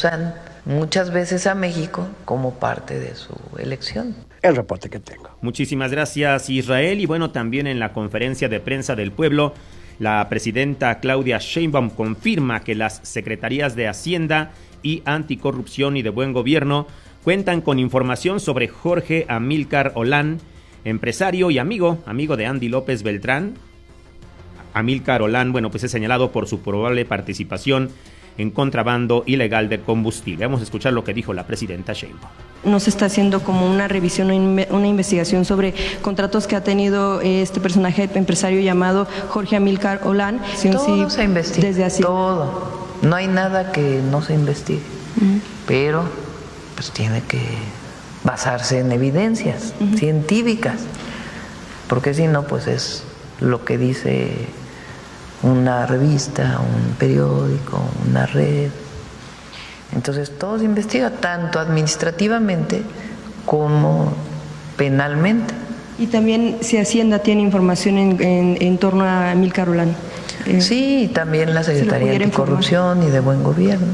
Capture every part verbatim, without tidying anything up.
usan muchas veces a México como parte de su elección. El reporte que tengo. Muchísimas gracias, Israel. Y bueno, también en la conferencia de prensa del pueblo, la presidenta Claudia Sheinbaum confirma que las secretarías de Hacienda y Anticorrupción y de Buen Gobierno cuentan con información sobre Jorge Amílcar Olán, empresario y amigo, amigo de Andy López Beltrán. Amílcar Olán, bueno, pues es señalado por su probable participación en contrabando ilegal de combustible. Vamos a escuchar lo que dijo la presidenta Sheinbaum. No se está haciendo como una revisión o una investigación sobre contratos que ha tenido este personaje empresario llamado Jorge Amílcar Olán. Todo sí, se investiga, desde así. todo. No hay nada que no se investigue, uh-huh. pero pues tiene que basarse en evidencias uh-huh. científicas, porque si no, pues es lo que dice una revista, un periódico, una red. Entonces todo se investiga, tanto administrativamente como penalmente. Y también si Hacienda tiene información en, en, en torno a Amílcar Olán. Eh, sí, también la Secretaría de Anticorrupción informar. Y de Buen Gobierno.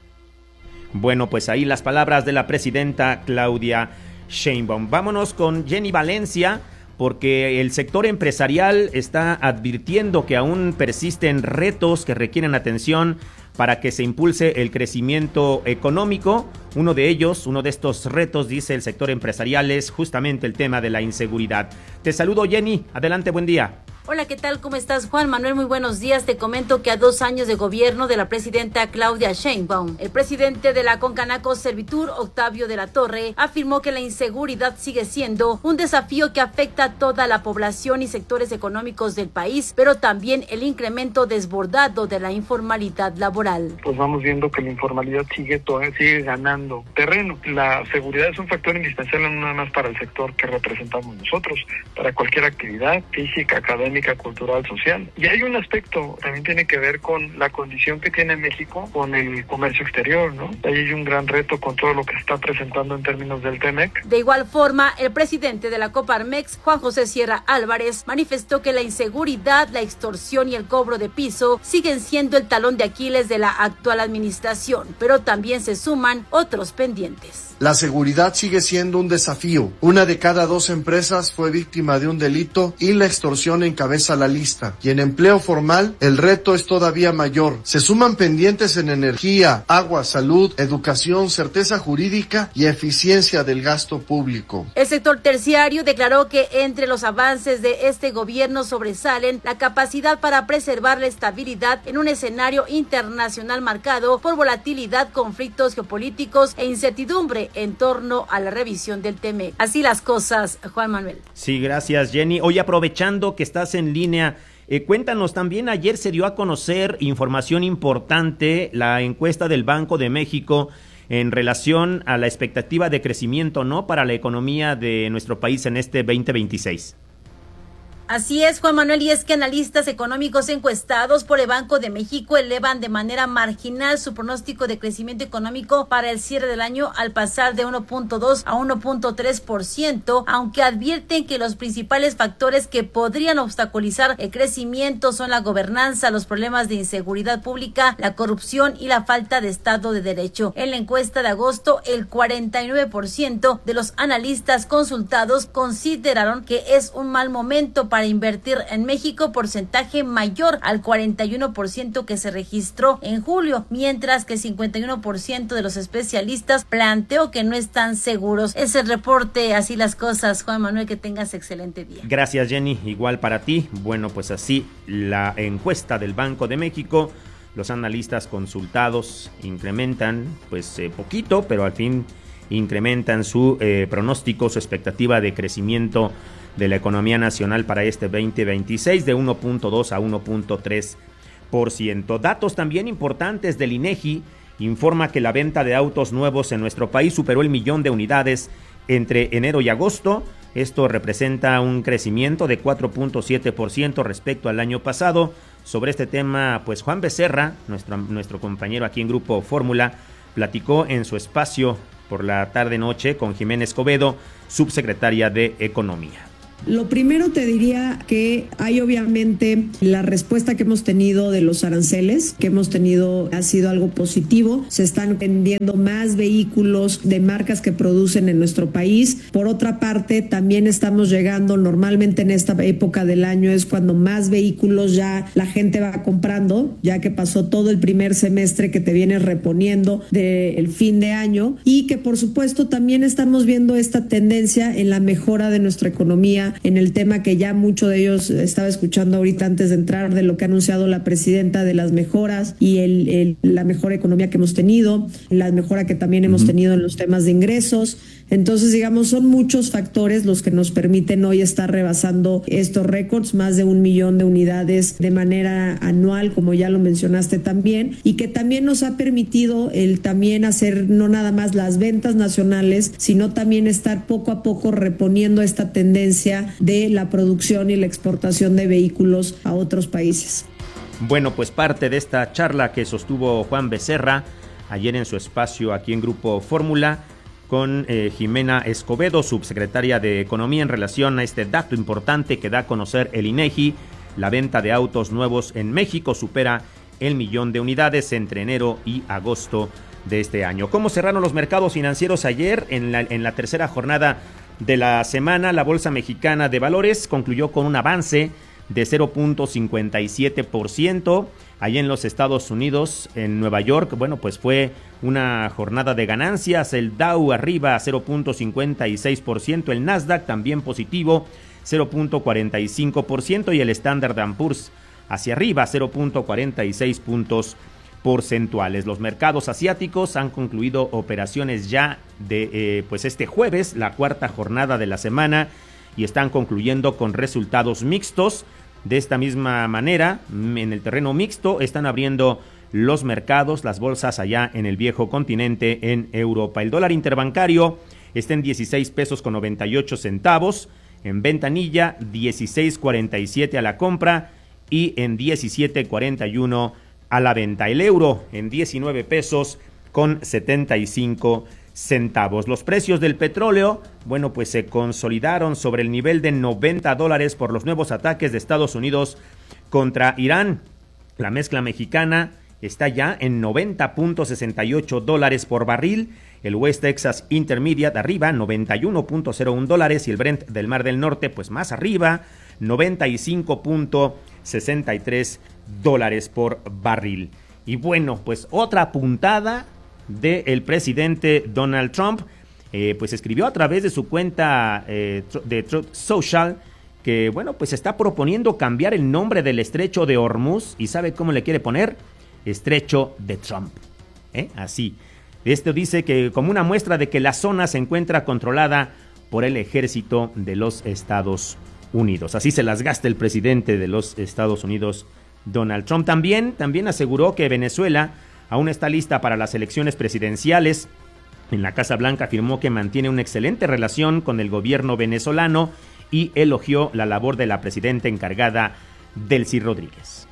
Bueno, pues ahí las palabras de la presidenta Claudia Sheinbaum. Vámonos con Jenny Valencia, porque el sector empresarial está advirtiendo que aún persisten retos que requieren atención para que se impulse el crecimiento económico. Uno de ellos, uno de estos retos, dice el sector empresarial, es justamente el tema de la inseguridad. Te saludo, Jenny. Adelante, buen día. Hola, ¿qué tal? ¿Cómo estás, Juan Manuel? Muy buenos días. Te comento que a dos años de gobierno de la presidenta Claudia Sheinbaum, el presidente de la Concanaco Servitur, Octavio de la Torre, afirmó que la inseguridad sigue siendo un desafío que afecta a toda la población y sectores económicos del país, pero también el incremento desbordado de la informalidad laboral. Pues vamos viendo que la informalidad sigue, todavía sigue ganando terreno. La seguridad es un factor indispensable no nada más para el sector que representamos nosotros, para cualquier actividad física, académica, cultural, social. Y hay un aspecto, también tiene que ver con la condición que tiene México con el comercio exterior, ¿no? Ahí hay un gran reto con todo lo que se está presentando en términos del T-MEC. De igual forma, el presidente de la Coparmex, Juan José Sierra Álvarez, manifestó que la inseguridad, la extorsión y el cobro de piso siguen siendo el talón de Aquiles de la actual administración, pero también se suman otros pendientes. La seguridad sigue siendo un desafío. Una de cada dos empresas fue víctima de un delito y la extorsión encabeza la lista. Y en empleo formal, el reto es todavía mayor. Se suman pendientes en energía, agua, salud, educación, certeza jurídica y eficiencia del gasto público. El sector terciario declaró que entre los avances de este gobierno sobresalen la capacidad para preservar la estabilidad en un escenario internacional marcado por volatilidad, conflictos geopolíticos e incertidumbre en torno a la revisión del T-MEC. Así las cosas, Juan Manuel. Sí, gracias, Jenny. Hoy, aprovechando que estás en línea, eh, cuéntanos, también ayer se dio a conocer información importante, la encuesta del Banco de México en relación a la expectativa de crecimiento, ¿no?, para la economía de nuestro país en este veinte veintiséis. Así es, Juan Manuel, y es que analistas económicos encuestados por el Banco de México elevan de manera marginal su pronóstico de crecimiento económico para el cierre del año al pasar de uno punto dos a uno punto tres por ciento, aunque advierten que los principales factores que podrían obstaculizar el crecimiento son la gobernanza, los problemas de inseguridad pública, la corrupción y la falta de Estado de Derecho. En la encuesta de agosto, el cuarenta y nueve por ciento de los analistas consultados consideraron que es un mal momento para Para invertir en México, porcentaje mayor al cuarenta y uno por ciento que se registró en julio, mientras que el cincuenta y uno por ciento de los especialistas planteó que no están seguros. Es el reporte, así las cosas, Juan Manuel, que tengas excelente día. Gracias, Jenny, igual para ti. Bueno, pues así la encuesta del Banco de México, los analistas consultados incrementan, pues eh, poquito, pero al fin incrementan su eh, pronóstico, su expectativa de crecimiento de la economía nacional para este veinte veintiséis de uno punto dos a uno punto tres por ciento. Datos también importantes del INEGI informa que la venta de autos nuevos en nuestro país superó el millón de unidades entre enero y agosto. Esto representa un crecimiento de cuatro punto siete por ciento respecto al año pasado. Sobre este tema, pues Juan Becerra, nuestro, nuestro compañero aquí en Grupo Fórmula, platicó en su espacio por la tarde-noche con Jimena Escobedo, subsecretaria de Economía. Lo primero te diría que hay obviamente la respuesta que hemos tenido de los aranceles, que hemos tenido ha sido algo positivo. Se están vendiendo más vehículos de marcas que producen en nuestro país. Por otra parte, también estamos llegando, normalmente en esta época del año es cuando más vehículos ya la gente va comprando, ya que pasó todo el primer semestre que te vienes reponiendo del fin de año, y que por supuesto también estamos viendo esta tendencia en la mejora de nuestra economía, en el tema que ya mucho de ellos estaba escuchando ahorita antes de entrar, de lo que ha anunciado la presidenta de las mejoras y el, el, la mejor economía que hemos tenido, la mejora que también hemos uh-huh. tenido en los temas de ingresos. Entonces, digamos, son muchos factores los que nos permiten hoy estar rebasando estos récords, más de un millón de unidades de manera anual, como ya lo mencionaste también, y que también nos ha permitido el también hacer no nada más las ventas nacionales, sino también estar poco a poco reponiendo esta tendencia de la producción y la exportación de vehículos a otros países. Bueno, pues parte de esta charla que sostuvo Juan Becerra ayer en su espacio aquí en Grupo Fórmula, con eh, Jimena Escobedo, subsecretaria de Economía, en relación a este dato importante que da a conocer el INEGI. La venta de autos nuevos en México supera el millón de unidades entre enero y agosto de este año. ¿Cómo cerraron los mercados financieros ayer en la, en la tercera jornada de la semana? La Bolsa Mexicana de Valores concluyó con un avance de cero punto cincuenta y siete por ciento. Allí en los Estados Unidos, en Nueva York, bueno, pues fue una jornada de ganancias. El Dow arriba cero punto cincuenta y seis por ciento, el Nasdaq también positivo cero punto cuarenta y cinco por ciento y el Standard and Poor's hacia arriba cero punto cuarenta y seis puntos porcentuales. Los mercados asiáticos han concluido operaciones ya de eh, pues este jueves, la cuarta jornada de la semana, y están concluyendo con resultados mixtos. De esta misma manera, en el terreno mixto, están abriendo los mercados, las bolsas allá en el viejo continente, en Europa. El dólar interbancario está en dieciséis pesos con noventa y ocho centavos, en ventanilla dieciséis cuarenta y siete a la compra y en diecisiete cuarenta y uno a la venta. El euro en diecinueve pesos con setenta y cinco centavos. Los precios del petróleo, bueno, pues se consolidaron sobre el nivel de noventa dólares por los nuevos ataques de Estados Unidos contra Irán. La mezcla mexicana está ya en noventa punto sesenta y ocho dólares por barril. El West Texas Intermediate arriba, noventa y uno punto cero uno dólares, y el Brent del Mar del Norte, pues más arriba, noventa y cinco punto sesenta y tres dólares por barril. Y bueno, pues otra puntada del presidente Donald Trump, eh, pues escribió a través de su cuenta eh, de Truth Social que, bueno, pues está proponiendo cambiar el nombre del estrecho de Hormuz. ¿Y sabe cómo le quiere poner? Estrecho de Trump. ¿Eh? Así. Esto dice que como una muestra de que la zona se encuentra controlada por el ejército de los Estados Unidos. Así se las gasta el presidente de los Estados Unidos, Donald Trump. También, también aseguró que Venezuela aún está lista para las elecciones presidenciales. En la Casa Blanca afirmó que mantiene una excelente relación con el gobierno venezolano y elogió la labor de la presidenta encargada, Delcy Rodríguez.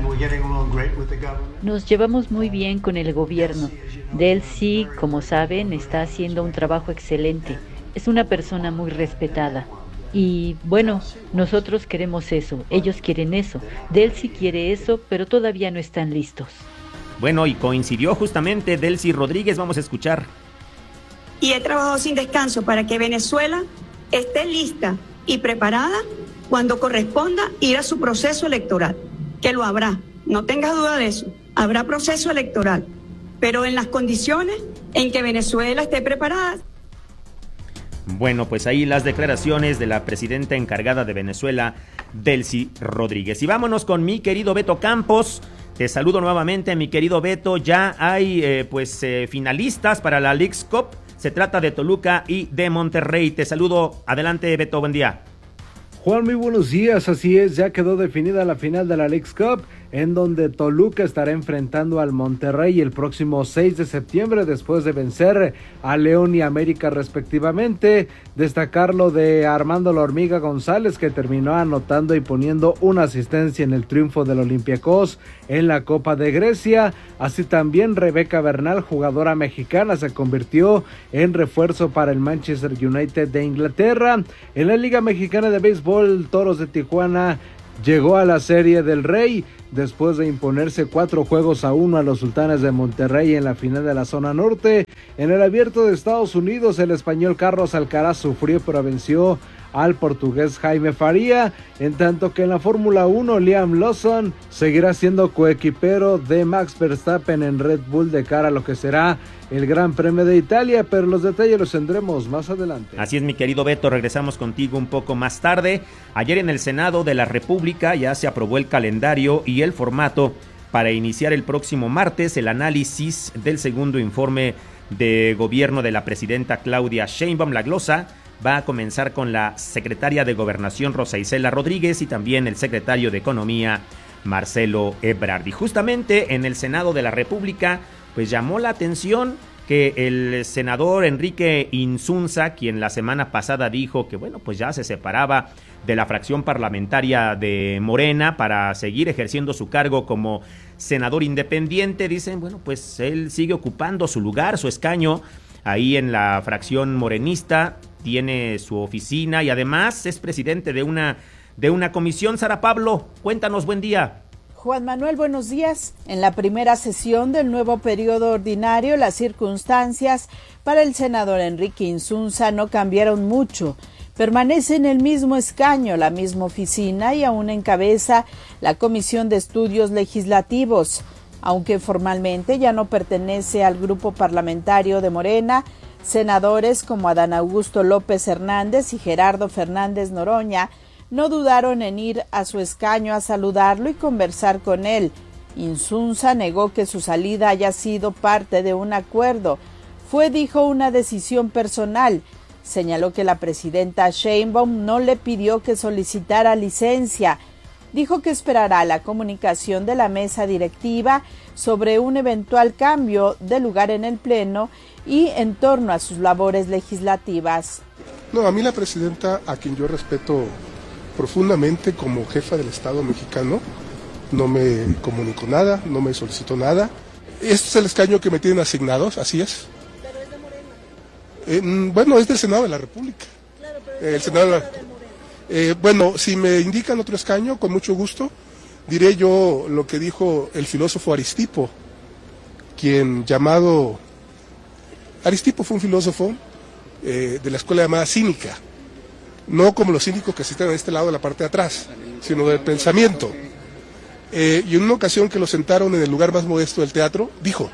Nos llevamos muy bien con el gobierno. Delcy, como saben, está haciendo un trabajo excelente. Es una persona muy respetada. Y bueno, nosotros queremos eso, ellos quieren eso. Delcy quiere eso, pero todavía no están listos. Bueno, y coincidió justamente Delcy Rodríguez, vamos a escuchar. Y he trabajado sin descanso para que Venezuela esté lista y preparada cuando corresponda ir a su proceso electoral, que lo habrá, no tengas duda de eso, habrá proceso electoral, pero en las condiciones en que Venezuela esté preparada. Bueno, pues ahí las declaraciones de la presidenta encargada de Venezuela, Delcy Rodríguez. Y vámonos con mi querido Beto Campos. Te saludo nuevamente, mi querido Beto. Ya hay eh, pues eh, finalistas para la Leagues Cup. Se trata de Toluca y de Monterrey. Te saludo. Adelante, Beto, buen día. Juan, muy buenos días. Así es, ya quedó definida la final de la Leagues Cup en donde Toluca estará enfrentando al Monterrey el próximo seis de septiembre después de vencer a León y América respectivamente. Destacar lo de Armando La Hormiga González, que terminó anotando y poniendo una asistencia en el triunfo del Olympiacos en la Copa de Grecia. Así también Rebeca Bernal, jugadora mexicana, se convirtió en refuerzo para el Manchester United de Inglaterra. En la Liga Mexicana de Béisbol, Toros de Tijuana llegó a la Serie del Rey después de imponerse cuatro juegos a uno a los Sultanes de Monterrey en la final de la zona norte. En el Abierto de Estados Unidos, el español Carlos Alcaraz sufrió pero venció al portugués Jaime Faría, en tanto que en la Fórmula uno Liam Lawson seguirá siendo coequipero de Max Verstappen en Red Bull de cara a lo que será el Gran Premio de Italia, pero los detalles los tendremos más adelante. Así es, mi querido Beto, regresamos contigo un poco más tarde. Ayer en el Senado de la República ya se aprobó el calendario y el formato para iniciar el próximo martes el análisis del segundo informe de gobierno de la presidenta Claudia Sheinbaum. La glosa va a comenzar con la secretaria de Gobernación Rosa Isela Rodríguez y también el secretario de Economía Marcelo Ebrard. Y justamente en el Senado de la República pues llamó la atención que el senador Enrique Insunza, quien la semana pasada dijo que bueno, pues ya se separaba de la fracción parlamentaria de Morena para seguir ejerciendo su cargo como senador independiente, dicen, bueno, pues él sigue ocupando su lugar, su escaño ahí en la fracción morenista, tiene su oficina y además es presidente de una, de una comisión. Sara Pablo, cuéntanos, buen día. Juan Manuel, buenos días. En la primera sesión del nuevo periodo ordinario, las circunstancias para el senador Enrique Insunza no cambiaron mucho. Permanece en el mismo escaño, la misma oficina y aún encabeza la Comisión de Estudios Legislativos. Aunque formalmente ya no pertenece al grupo parlamentario de Morena, senadores como Adán Augusto López Hernández y Gerardo Fernández Noroña no dudaron en ir a su escaño a saludarlo y conversar con él. Insunza negó que su salida haya sido parte de un acuerdo. Fue, dijo, una decisión personal. Señaló que la presidenta Sheinbaum no le pidió que solicitara licencia. Dijo que esperará la comunicación de la mesa directiva sobre un eventual cambio de lugar en el Pleno y en torno a sus labores legislativas. No, a mí la presidenta, a quien yo respeto profundamente como jefa del Estado mexicano, no me comunicó nada, no me solicitó nada. Este es el escaño que me tienen asignados, así es. ¿Pero es de Morena? Eh, bueno, es del Senado de la República. Claro, pero eh, el Senado de la... eh, bueno, si me indican otro escaño, con mucho gusto, diré yo lo que dijo el filósofo Aristipo, quien llamado... Aristipo fue un filósofo eh, de la escuela llamada cínica, no como los cínicos que están en este lado de la parte de atrás, sino del pensamiento. Eh, y en una ocasión que lo sentaron en el lugar más modesto del teatro, dijo,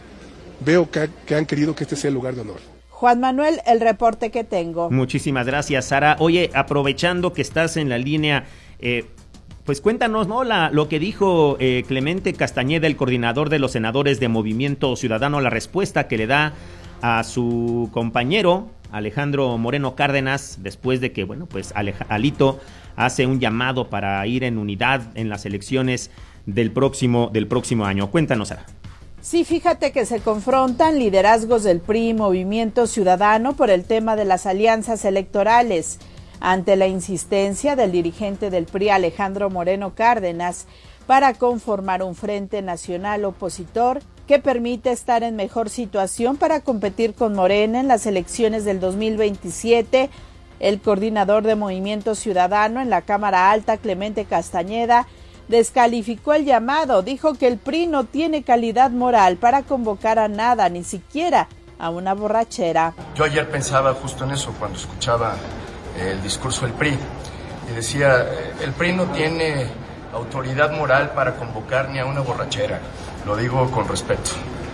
veo que, que han querido que este sea el lugar de honor. Juan Manuel, el reporte que tengo. Muchísimas gracias, Sara. Oye, aprovechando que estás en la línea, eh, pues cuéntanos, ¿no? La, lo que dijo eh, Clemente Castañeda, el coordinador de los senadores de Movimiento Ciudadano, la respuesta que le da a su compañero Alejandro Moreno Cárdenas, después de que, bueno, pues Alej- Alito hace un llamado para ir en unidad en las elecciones del próximo, del próximo año. Cuéntanos, Sara. Sí, fíjate que se confrontan liderazgos del P R I y Movimiento Ciudadano por el tema de las alianzas electorales. Ante la insistencia del dirigente del P R I, Alejandro Moreno Cárdenas, para conformar un frente nacional opositor que permite estar en mejor situación para competir con Morena en las elecciones del dos mil veintisiete, el coordinador de Movimiento Ciudadano en la Cámara Alta, Clemente Castañeda, descalificó el llamado, dijo que el P R I no tiene calidad moral para convocar a nada, ni siquiera a una borrachera. Yo ayer pensaba justo en eso cuando escuchaba el discurso del P R I y decía, el P R I no tiene autoridad moral para convocar ni a una borrachera, lo digo con respeto,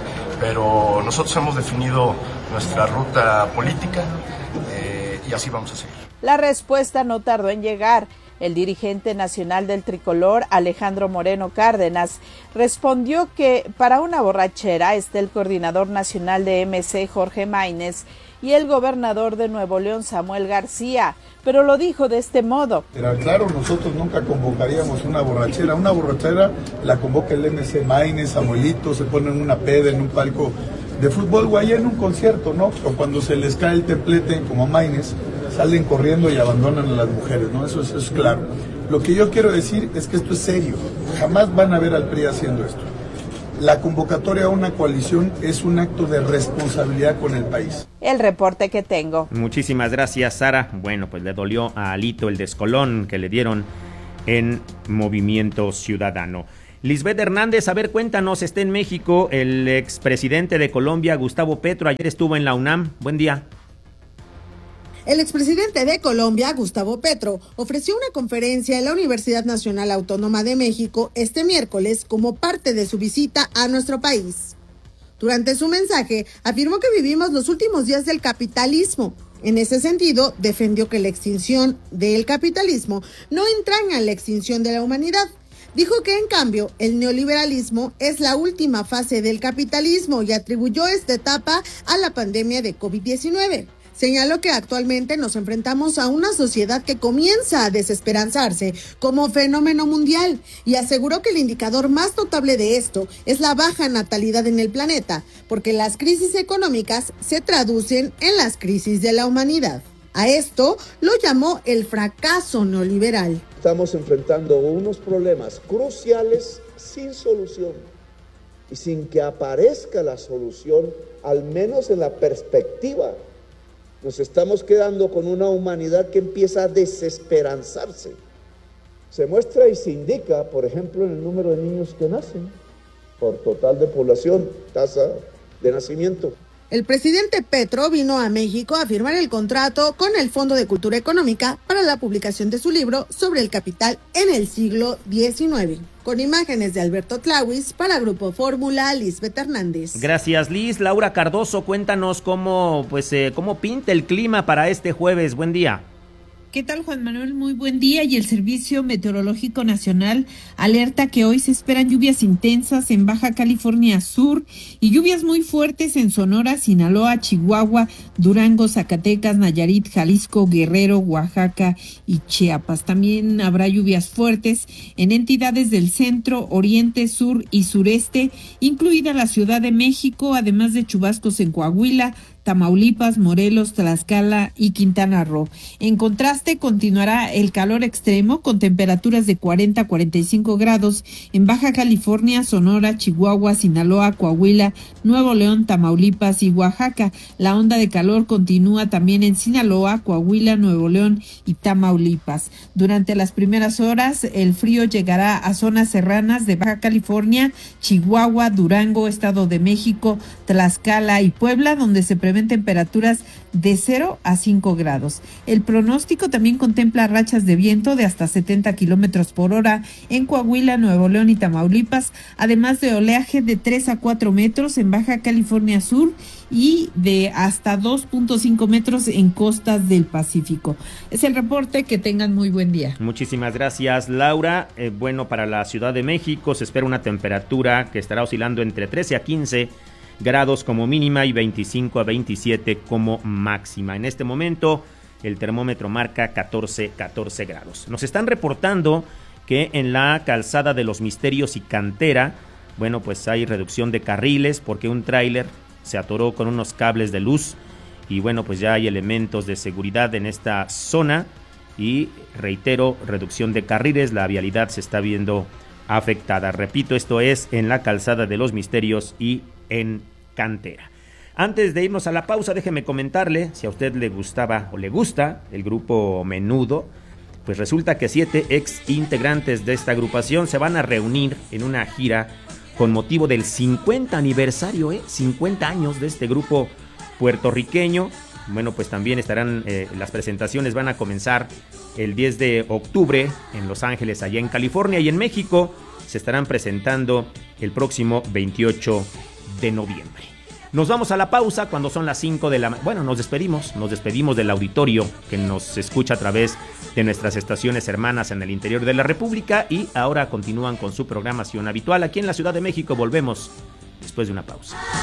pero nosotros hemos definido nuestra ruta política eh, y así vamos a seguir. La respuesta no tardó en llegar. El dirigente nacional del tricolor, Alejandro Moreno Cárdenas, respondió que para una borrachera está el coordinador nacional de M C, Jorge Maínez, y el gobernador de Nuevo León, Samuel García, pero lo dijo de este modo. Era claro, nosotros nunca convocaríamos una borrachera. Una borrachera la convoca el M C Maínez, Samuelito, se ponen una peda en un palco de fútbol o allá en un concierto, ¿no? O cuando se les cae el templete, como Maínez, salen corriendo y abandonan a las mujeres, ¿no? Eso es, eso es claro. Lo que yo quiero decir es que esto es serio. Jamás van a ver al P R I haciendo esto. La convocatoria a una coalición es un acto de responsabilidad con el país. El reporte que tengo. Muchísimas gracias, Sara. Bueno, pues le dolió a Alito el descolón que le dieron en Movimiento Ciudadano. Lisbeth Hernández, a ver, cuéntanos, está en México el expresidente de Colombia, Gustavo Petro, ayer estuvo en la UNAM. Buen día. El expresidente de Colombia, Gustavo Petro, ofreció una conferencia en la Universidad Nacional Autónoma de México este miércoles como parte de su visita a nuestro país. Durante su mensaje, afirmó que vivimos los últimos días del capitalismo. En ese sentido, defendió que la extinción del capitalismo no entraña en la extinción de la humanidad. Dijo que, en cambio, el neoliberalismo es la última fase del capitalismo y atribuyó esta etapa a la pandemia de COVID diecinueve. Señaló que actualmente nos enfrentamos a una sociedad que comienza a desesperanzarse como fenómeno mundial y aseguró que el indicador más notable de esto es la baja natalidad en el planeta, porque las crisis económicas se traducen en las crisis de la humanidad. A esto lo llamó el fracaso neoliberal. Estamos enfrentando unos problemas cruciales sin solución y sin que aparezca la solución, al menos en la perspectiva. Nos estamos quedando con una humanidad que empieza a desesperanzarse. Se muestra y se indica, por ejemplo, en el número de niños que nacen por total de población, tasa de nacimiento. El presidente Petro vino a México a firmar el contrato con el Fondo de Cultura Económica para la publicación de su libro sobre el capital en el siglo diecinueve. Con imágenes de Alberto Tlawis para Grupo Fórmula, Lisbeth Hernández. Gracias, Liz. Laura Cardoso, cuéntanos cómo, pues, eh, cómo pinta el clima para este jueves. Buen día. ¿Qué tal, Juan Manuel? Muy buen día. Y el Servicio Meteorológico Nacional alerta que hoy se esperan lluvias intensas en Baja California Sur y lluvias muy fuertes en Sonora, Sinaloa, Chihuahua, Durango, Zacatecas, Nayarit, Jalisco, Guerrero, Oaxaca y Chiapas. También habrá lluvias fuertes en entidades del centro, oriente, sur y sureste, incluida la Ciudad de México, además de chubascos en Coahuila, Tamaulipas, Morelos, Tlaxcala y Quintana Roo. En contraste, continuará el calor extremo con temperaturas de cuarenta a cuarenta y cinco grados en Baja California, Sonora, Chihuahua, Sinaloa, Coahuila, Nuevo León, Tamaulipas y Oaxaca. La onda de calor continúa también en Sinaloa, Coahuila, Nuevo León y Tamaulipas. Durante las primeras horas, el frío llegará a zonas serranas de Baja California, Chihuahua, Durango, Estado de México, Tlaxcala y Puebla, donde se prevén temperaturas de cero a cinco grados. El pronóstico también contempla rachas de viento de hasta setenta kilómetros por hora en Coahuila, Nuevo León y Tamaulipas, además de oleaje de tres a cuatro metros en Baja California Sur y de hasta dos punto cinco metros en costas del Pacífico. Es el reporte, que tengan muy buen día. Muchísimas gracias, Laura. Eh, bueno, para la Ciudad de México se espera una temperatura que estará oscilando entre trece a quince grados como mínima y veinticinco a veintisiete como máxima. En este momento el termómetro marca catorce grados. Nos están reportando que en la calzada de los Misterios y Cantera, bueno, pues hay reducción de carriles porque un tráiler se atoró con unos cables de luz y bueno, pues ya hay elementos de seguridad en esta zona y reitero, reducción de carriles, la vialidad se está viendo afectada. Repito, esto es en la calzada de los Misterios y en Cantera. Antes de irnos a la pausa, déjeme comentarle, si a usted le gustaba o le gusta el grupo Menudo, pues resulta que siete ex integrantes de esta agrupación se van a reunir en una gira con motivo del cincuenta aniversario, ¿eh? cincuenta años de este grupo puertorriqueño. Bueno, pues también estarán, eh, las presentaciones van a comenzar el diez de octubre en Los Ángeles, allá en California, y en México se estarán presentando el próximo veintiocho de noviembre. Nos vamos a la pausa cuando son las cinco de la... Bueno, nos despedimos, nos despedimos del auditorio que nos escucha a través de nuestras estaciones hermanas en el interior de la República y ahora continúan con su programación habitual aquí en la Ciudad de México. Volvemos después de una pausa.